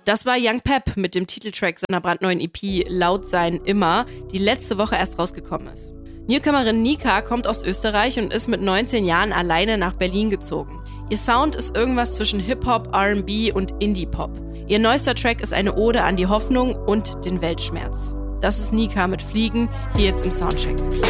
Das war Young Pep mit dem Titeltrack seiner brandneuen EP Laut sein immer, die letzte Woche erst rausgekommen ist. Newcomerin Nika kommt aus Österreich und ist mit 19 Jahren alleine nach Berlin gezogen. Ihr Sound ist irgendwas zwischen Hip-Hop, R&B und Indie-Pop. Ihr neuester Track ist eine Ode an die Hoffnung und den Weltschmerz. Das ist Nika mit Fliegen, hier jetzt im Soundcheck.